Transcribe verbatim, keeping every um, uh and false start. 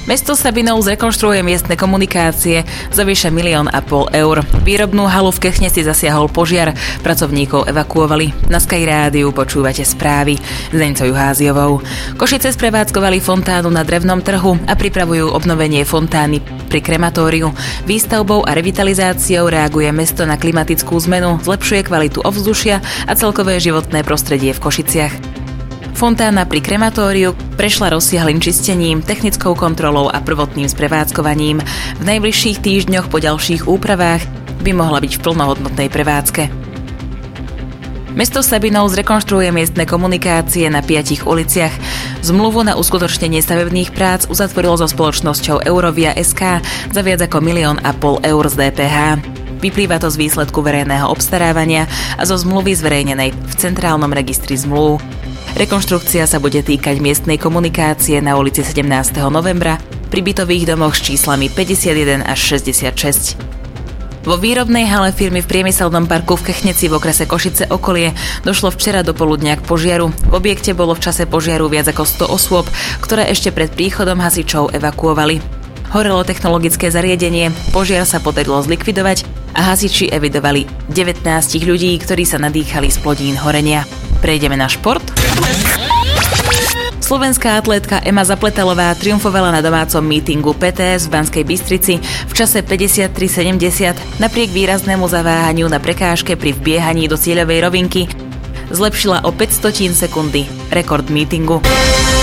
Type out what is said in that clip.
Mesto Sabinov zrekonštruuje miestne komunikácie za vyše milión a pol eur. Výrobnú halu v Kechne si zasiahol požiar, pracovníkov evakuovali. Na Sky rádiu počúvate správy s Deňcou Juháziovou. Košice sprevádzkovali fontánu na drevnom trhu a pripravujú obnovenie fontány pri krematóriu. Výstavbou a revitalizáciou reaguje mesto na klimatickú zmenu, zlepšuje kvalitu ovzdušia a celkové životné prostredie v Košiciach. Fontána pri krematóriu prešla rozsiahlym čistením, technickou kontrolou a prvotným sprevádzkovaním. V najbližších týždňoch po ďalších úpravách by mohla byť v plnohodnotnej prevádzke. Mesto Sabinov zrekonštruuje miestne komunikácie na piatich uliciach. Zmluvu na uskutočnenie stavebných prác uzatvorilo so spoločnosťou Eurovia es ká za viac ako milión a pol eur z dé pé há. Vyplýva to z výsledku verejného obstarávania a zo zmluvy zverejnenej v Centrálnom registri zmluv. Rekonštrukcia sa bude týkať miestnej komunikácie na ulici sedemnásteho novembra pri bytových domoch s číslami päťdesiatjeden až šesťdesiatšesť. Vo výrobnej hale firmy v priemyselnom parku v Kechneci v okrese Košice okolie došlo včera do poludnia k požiaru. V objekte bolo v čase požiaru viac ako sto osôb, ktoré ešte pred príchodom hasičov evakuovali. Horelo technologické zariadenie, požiar sa podarilo zlikvidovať a hasiči evidovali devätnásť ľudí, ktorí sa nadýchali z plodín horenia. Prejdeme na šport. Slovenská atlétka Ema Zapletalová triumfovala na domácom mítingu pé té es v Banskej Bystrici v čase päťdesiattri sedemdesiat napriek výraznému zaváhaniu na prekážke pri vbiehaní do cieľovej rovinky. Zlepšila o päť stotín sekundy rekord mítingu.